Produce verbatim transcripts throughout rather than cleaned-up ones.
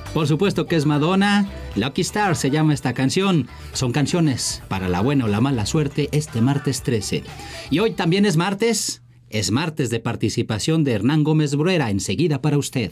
Por supuesto que es Madonna. Lucky Star se llama esta canción. Son canciones para la buena o la mala suerte este martes trece. Y hoy también es martes. Es martes de participación de Hernán Gómez Bruera. Enseguida para usted.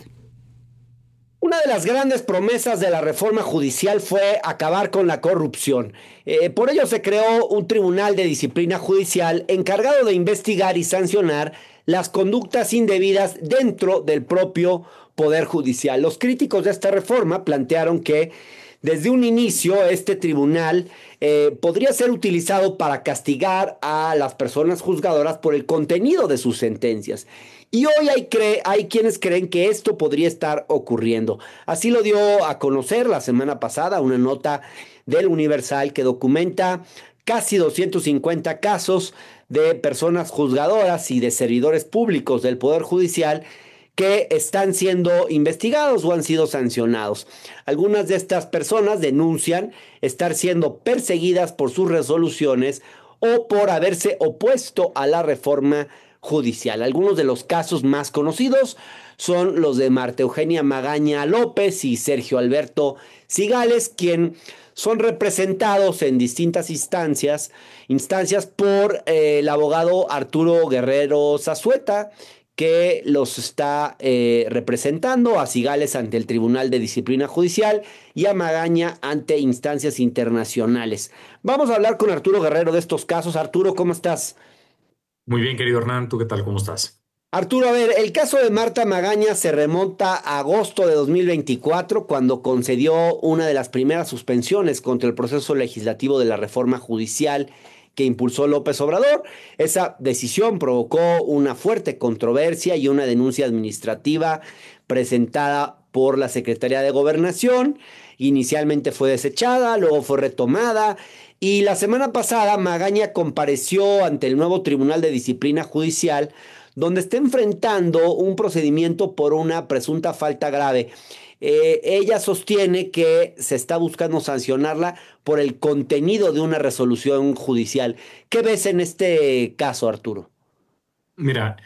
Una de las grandes promesas de la reforma judicial fue acabar con la corrupción. Eh, por ello se creó un tribunal de disciplina judicial encargado de investigar y sancionar las conductas indebidas dentro del propio Poder Judicial. Los críticos de esta reforma plantearon que desde un inicio este tribunal eh, podría ser utilizado para castigar a las personas juzgadoras por el contenido de sus sentencias. Y hoy hay, cre- hay quienes creen que esto podría estar ocurriendo. Así lo dio a conocer la semana pasada una nota del Universal que documenta casi doscientos cincuenta casos de personas juzgadoras y de servidores públicos del Poder Judicial que están siendo investigados o han sido sancionados. Algunas de estas personas denuncian estar siendo perseguidas por sus resoluciones o por haberse opuesto a la reforma judicial. Algunos de los casos más conocidos son los de Marta Eugenia Magaña López y Sergio Alberto Cigales, quien son representados en distintas instancias, instancias por eh, el abogado Arturo Guerrero Zazueta, que los está eh, representando, a Cigales ante el Tribunal de Disciplina Judicial y a Magaña ante instancias internacionales. Vamos a hablar con Arturo Guerrero de estos casos. Arturo, ¿cómo estás? Muy bien, querido Hernán, ¿tú qué tal? ¿Cómo estás? Arturo, a ver, el caso de Marta Magaña se remonta a agosto de dos mil veinticuatro, cuando concedió una de las primeras suspensiones contra el proceso legislativo de la reforma judicial que impulsó López Obrador. Esa decisión provocó una fuerte controversia y una denuncia administrativa presentada por la Secretaría de Gobernación. Inicialmente fue desechada, luego fue retomada y la semana pasada Magaña compareció ante el nuevo Tribunal de Disciplina Judicial, donde está enfrentando un procedimiento por una presunta falta grave. Eh, ella sostiene que se está buscando sancionarla por el contenido de una resolución judicial. ¿Qué ves en este caso, Arturo? Mira,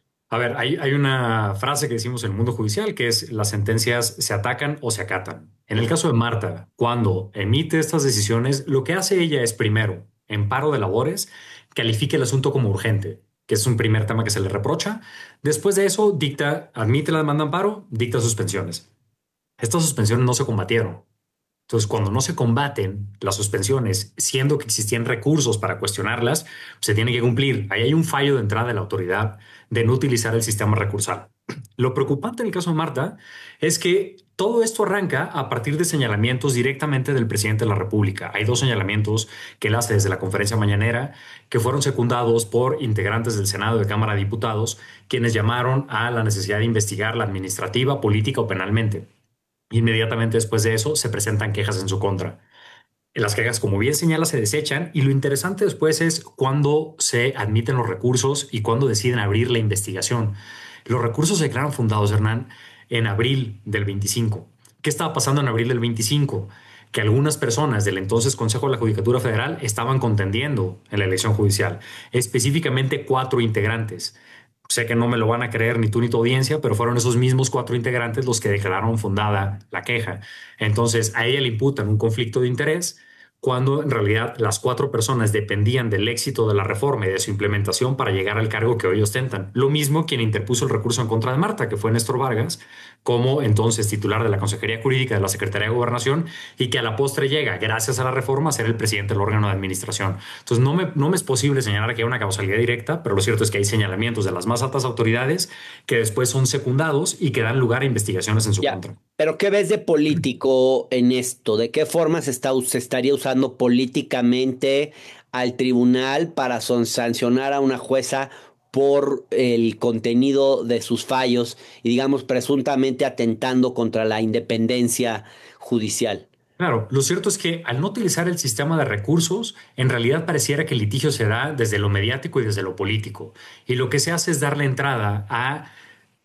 a ver, hay, hay una frase que decimos en el mundo judicial que es: las sentencias se atacan o se acatan. En el caso de Marta, cuando emite estas decisiones, lo que hace ella es, primero, en paro de labores, califica el asunto como urgente, que es un primer tema que se le reprocha. Después de eso, dicta, admite la demanda de amparo, dicta suspensiones. Estas suspensiones no se combatieron. Entonces, cuando no se combaten las suspensiones, siendo que existían recursos para cuestionarlas, se tiene que cumplir. Ahí hay un fallo de entrada de la autoridad de no utilizar el sistema recursal. Lo preocupante en el caso de Marta es que todo esto arranca a partir de señalamientos directamente del presidente de la República. Hay dos señalamientos que él hace desde la conferencia mañanera que fueron secundados por integrantes del Senado y de Cámara de Diputados, quienes llamaron a la necesidad de investigar la administrativa, política o penalmente. Inmediatamente después de eso se presentan quejas en su contra. Las quejas, como bien señala, se desechan y lo interesante después es cuando se admiten los recursos y cuando deciden abrir la investigación. Los recursos se declaran fundados, Hernán, en abril del veinticinco. ¿Qué estaba pasando en abril del veinticinco? Que algunas personas del entonces Consejo de la Judicatura Federal estaban contendiendo en la elección judicial, específicamente cuatro integrantes. Sé que no me lo van a creer ni tú ni tu audiencia, pero fueron esos mismos cuatro integrantes los que declararon fundada la queja. Entonces, a ella le imputan un conflicto de interés cuando en realidad las cuatro personas dependían del éxito de la reforma y de su implementación para llegar al cargo que hoy ostentan. Lo mismo quien interpuso el recurso en contra de Marta, que fue Néstor Vargas, como entonces titular de la Consejería Jurídica de la Secretaría de Gobernación, y que a la postre llega, gracias a la reforma, a ser el presidente del órgano de administración. Entonces no me, no me es posible señalar que hay una causalidad directa, pero lo cierto es que hay señalamientos de las más altas autoridades que después son secundados y que dan lugar a investigaciones en su Ya, contra. pero ¿qué ves de político en esto? ¿De qué forma se, está, se estaría usando políticamente al tribunal para son- sancionar a una jueza por el contenido de sus fallos y, digamos, presuntamente atentando contra la independencia judicial? Claro, lo cierto es que al no utilizar el sistema de recursos, en realidad pareciera que el litigio se da desde lo mediático y desde lo político. Y lo que se hace es darle entrada a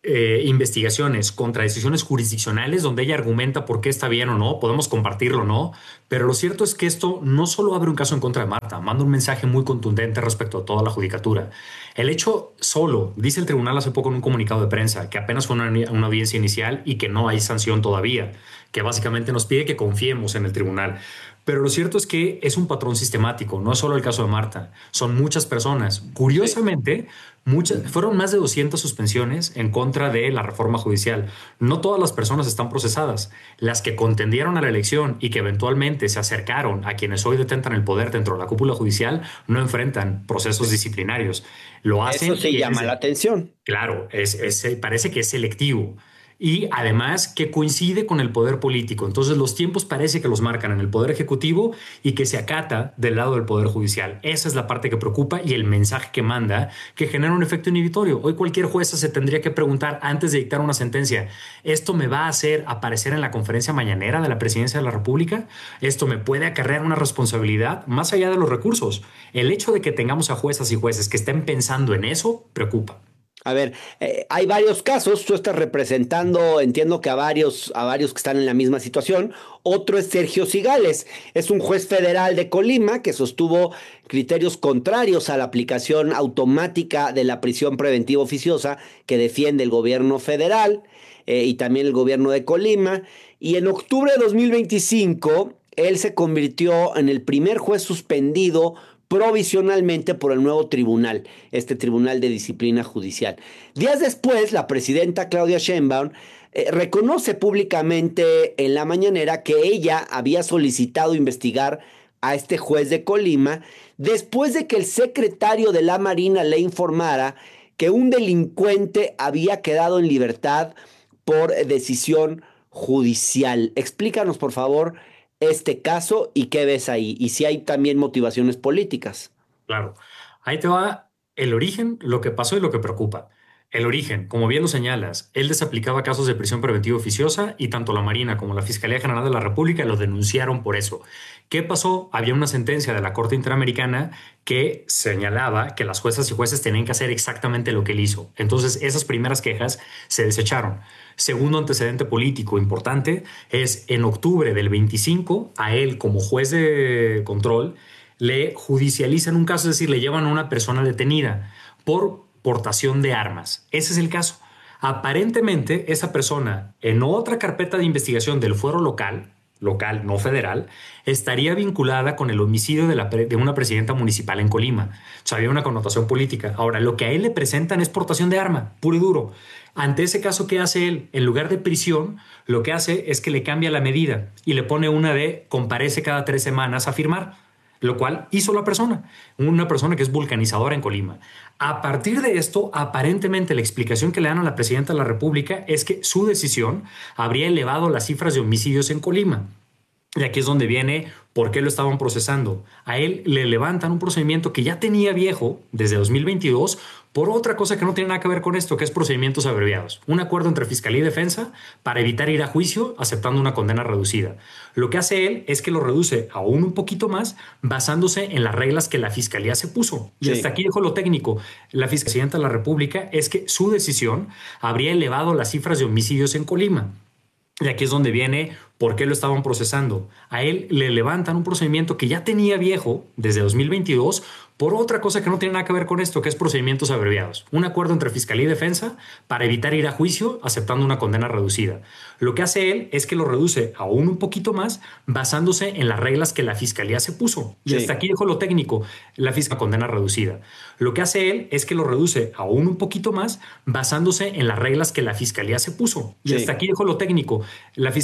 eh, investigaciones contra decisiones jurisdiccionales donde ella argumenta por qué está bien o no, podemos compartirlo o no, pero lo cierto es que esto no solo abre un caso en contra de Marta, manda un mensaje muy contundente respecto a toda la judicatura. El hecho solo, dice el tribunal hace poco en un comunicado de prensa, que apenas fue una, una audiencia inicial y que no hay sanción todavía, que básicamente nos pide que confiemos en el tribunal. Pero lo cierto es que es un patrón sistemático, no es solo el caso de Marta, son muchas personas. Curiosamente, muchas, fueron más de doscientas suspensiones en contra de la reforma judicial. No todas las personas están procesadas. Las que contendieron a la elección y que eventualmente se acercaron a quienes hoy detentan el poder dentro de la cúpula judicial no enfrentan procesos disciplinarios. Lo hacen. Eso sí llama es, la atención. Claro, es, es, parece que es selectivo. Y además que coincide con el poder político. Entonces los tiempos parece que los marcan en el poder ejecutivo y que se acata del lado del poder judicial. Esa es la parte que preocupa y el mensaje que manda, que genera un efecto inhibitorio. Hoy cualquier jueza se tendría que preguntar antes de dictar una sentencia: ¿esto me va a hacer aparecer en la conferencia mañanera de la Presidencia de la República? ¿Esto me puede acarrear una responsabilidad más allá de los recursos? El hecho de que tengamos a juezas y jueces que estén pensando en eso preocupa. A ver, eh, hay varios casos, tú estás representando, entiendo que a varios, a varios que están en la misma situación. Otro es Sergio Cigales, es un juez federal de Colima que sostuvo criterios contrarios a la aplicación automática de la prisión preventiva oficiosa que defiende el gobierno federal eh, y también el gobierno de Colima. Y en octubre de dos mil veinticinco, él se convirtió en el primer juez suspendido provisionalmente por el nuevo tribunal, este Tribunal de Disciplina Judicial. Días después, la presidenta Claudia Sheinbaum eh, reconoce públicamente en la mañanera que ella había solicitado investigar a este juez de Colima después de que el secretario de la Marina le informara que un delincuente había quedado en libertad por decisión judicial. Explícanos, por favor, este caso y qué ves ahí, y si hay también motivaciones políticas. Claro, ahí te va el origen, lo que pasó y lo que preocupa. El origen, como bien lo señalas, él desaplicaba casos de prisión preventiva oficiosa y tanto la Marina como la Fiscalía General de la República lo denunciaron por eso. ¿Qué pasó? Había una sentencia de la Corte Interamericana que señalaba que las juezas y jueces tenían que hacer exactamente lo que él hizo. Entonces, esas primeras quejas se desecharon. Segundo antecedente político importante es en octubre del veinticinco, a él como juez de control le judicializan un caso, es decir, le llevan a una persona detenida por portación de armas. Ese es el caso. Aparentemente, esa persona en otra carpeta de investigación del fuero local, local, no federal, estaría vinculada con el homicidio de, la, de una presidenta municipal en Colima. O sea, había una connotación política. Ahora, lo que a él le presentan es portación de arma, puro y duro. Ante ese caso, ¿qué hace él? En lugar de prisión, lo que hace es que le cambia la medida y le pone una de comparece cada tres semanas a firmar, lo cual hizo la persona, una persona que es vulcanizadora en Colima. A partir de esto, aparentemente la explicación que le dan a la presidenta de la República es que su decisión habría elevado las cifras de homicidios en Colima. Y aquí es donde viene por qué lo estaban procesando. A él le levantan un procedimiento que ya tenía viejo desde dos mil veintidós por otra cosa que no tiene nada que ver con esto, que es procedimientos abreviados. Un acuerdo entre Fiscalía y Defensa para evitar ir a juicio aceptando una condena reducida. Lo que hace él es que lo reduce aún un poquito más basándose en las reglas que la Fiscalía se puso. Y sí. Hasta aquí dejo lo técnico. La Presidenta de la República es que su decisión habría elevado las cifras de homicidios en Colima. Y aquí es donde viene por qué lo estaban procesando. A él le levantan un procedimiento que ya tenía viejo desde dos mil veintidós por otra cosa que no tiene nada que ver con esto, que es procedimientos abreviados. Un acuerdo entre Fiscalía y Defensa para evitar ir a juicio aceptando una condena reducida. Lo que hace él es que lo reduce aún un poquito más basándose en las reglas que la Fiscalía se puso. Y sí. Hasta aquí dejo lo técnico, la Fiscalía condena reducida. Lo que hace él es que lo reduce aún un poquito más basándose en las reglas que la Fiscalía se puso. Y sí. Hasta aquí dejo lo técnico, la Fiscalía